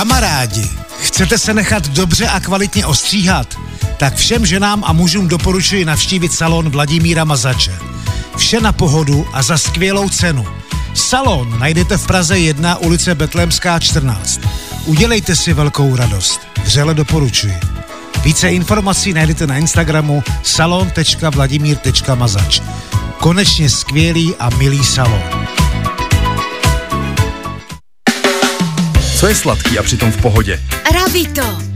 Kamarádi, chcete se nechat dobře a kvalitně ostříhat? Tak všem ženám a mužům doporučuji navštívit salon Vladimíra Mazače. Vše na pohodu a za skvělou cenu. Salon najdete v Praze 1, ulice Betlémská 14. Udělejte si velkou radost. Vřele doporučuji. Více informací najdete na Instagramu salon.vladimír.mazač. Konečně skvělý a milý salon. Co je sladký a přitom v pohodě? Ravito.